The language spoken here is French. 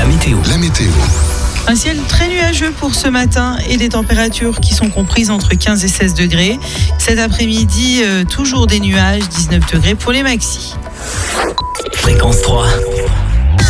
météo. Un ciel très nuageux pour ce matin et des températures qui sont comprises entre 15 et 16 degrés. Cet après-midi, toujours des nuages, 19 degrés pour les maxis. Fréquence 3.